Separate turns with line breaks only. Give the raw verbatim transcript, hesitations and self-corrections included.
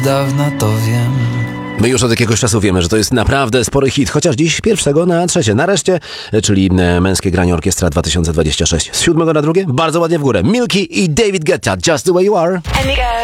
Dawna to wiem.
My już od jakiegoś czasu wiemy, że to jest naprawdę spory hit, chociaż dziś pierwszego na trzecie. Nareszcie, czyli Męskie Granie Orkiestra dwa tysiące dwadzieścia sześć. Z siódmego na drugie, bardzo ładnie w górę. Milky i David Guetta, Just the Way You Are.